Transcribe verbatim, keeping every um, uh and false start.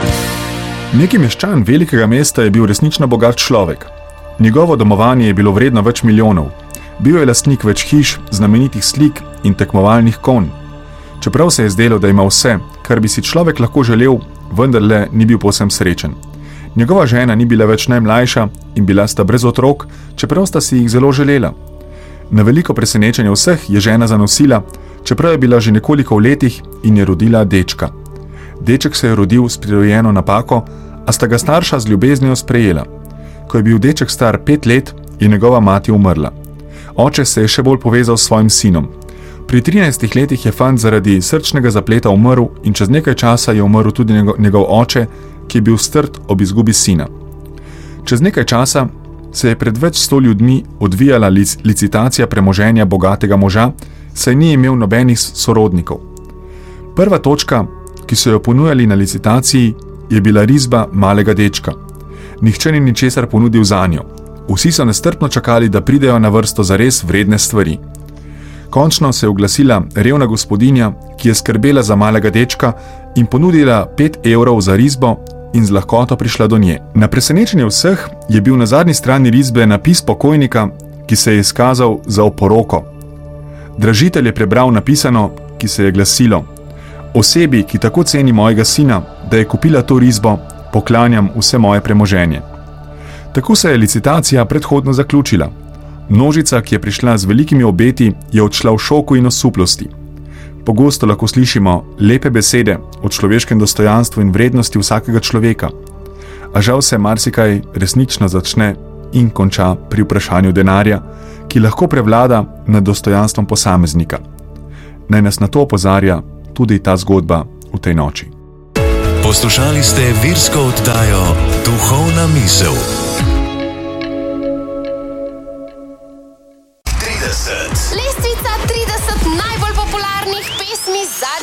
Neki meščan velikega mesta je bil resnično bogat človek. Njegovo domovanje je bilo vredno več milijonov. Bil je lastnik več hiš, znamenitih slik in tekmovalnih konj. Čeprav se je zdelo, da ima vse, kar bi si človek lahko želel, vendarle ni bil povsem srečen. Njegova žena ni bila več najmlajša in bila sta brez otrok, čeprav sta si jih zelo želela. Na veliko presenečenje vseh je žena zanosila, čeprav je bila že nekoliko v letih in je rodila dečka. Deček se je rodil s prirojeno napako, a sta ga starša z ljubeznijo sprejela. Ko je bil deček star pet let, je njegova mati umrla. Oče se je še bolj povezal s svojim sinom. Pri trinajstih letih je fant zaradi srčnega zapleta umrl in čez nekaj časa je umrl tudi njegov, njegov oče, ki je bil strt ob izgubi sina. Čez nekaj časa se je pred več sto ljudmi odvijala lic, licitacija premoženja bogatega moža, saj ni imel nobenih sorodnikov. Prva točka, ki so jo ponujali na licitaciji, je bila risba malega dečka. Nihče ni ničesar ponudil zanjo. Vsi so nestrpno čakali, da pridejo na vrsto za res vredne stvari. Končno se je oglasila revna gospodinja, ki je skrbela za malega dečka in ponudila pet evrov za risbo in z lahkoto prišla do nje. Na presenečenje vseh je bil na zadnji strani risbe napis pokojnika, ki se je izkazal za oporoko. Dražitelj je prebral napisano, ki se je glasilo: Osebi, ki tako ceni mojega sina, da je kupila to risbo, poklanjam vse moje premoženje. Tako se je licitacija predhodno zaključila. Množica, ki je prišla z velikimi obeti, je odšla v šoku in osuplosti. Pogosto lahko slišimo lepe besede o človeškem dostojanstvu in vrednosti vsakega človeka, a žal se marsikaj resnično začne in konča pri vprašanju denarja, ki lahko prevlada nad dostojanstvom posameznika. Naj nas na to opozarja tudi ta zgodba v tej noči. Poslušali ste virsko oddajo Duhovna misel. Lestvica trideset najbolj popularnih pesmi zadnjih